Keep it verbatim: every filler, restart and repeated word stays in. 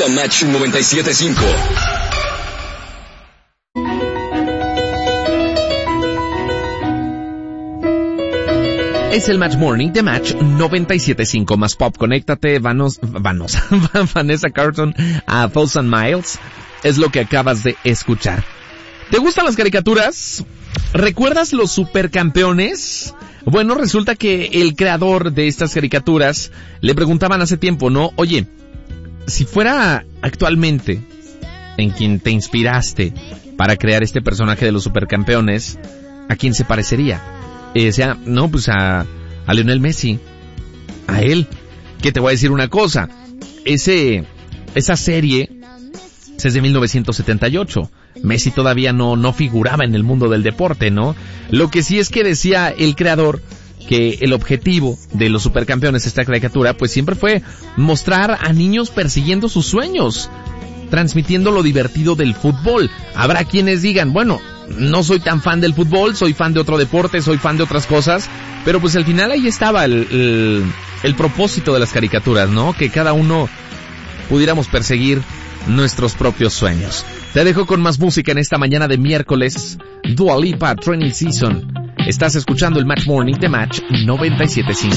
a Match noventa y siete punto cinco. Es el Match Morning de Match noventa y siete punto cinco. Más pop, conéctate, vanos, vanos, Vanessa Carlton a Thousand Miles. Es lo que acabas de escuchar. ¿Te gustan las caricaturas? ¿Recuerdas los supercampeones? Bueno, resulta que el creador de estas caricaturas le preguntaban hace tiempo, ¿no? Oye, si fuera actualmente en quien te inspiraste para crear este personaje de los supercampeones, ¿a quién se parecería? Y decía, no, pues a, a Lionel Messi, a él. Que te voy a decir una cosa, ese, esa serie es de mil novecientos setenta y ocho. Messi todavía no, no figuraba en el mundo del deporte, ¿no? Lo que sí es que decía el creador que el objetivo de los supercampeones, esta caricatura, pues siempre fue mostrar a niños persiguiendo sus sueños, transmitiendo lo divertido del fútbol. Habrá quienes digan, bueno, no soy tan fan del fútbol, soy fan de otro deporte, soy fan de otras cosas, pero pues al final ahí estaba el, el, el propósito de las caricaturas, ¿no? Que cada uno pudiéramos perseguir nuestros propios sueños. Te dejo con más música en esta mañana de miércoles. Dua Lipa, Training Season. Estás escuchando el Match Morning de Match noventa y siete punto cinco.